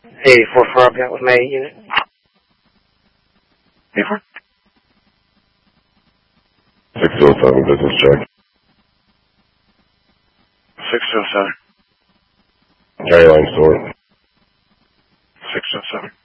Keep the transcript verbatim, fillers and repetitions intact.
eighty-four four, I've got with my unit. eighty-four. six oh seven, business check. six oh seven. Carry line store. six oh seven.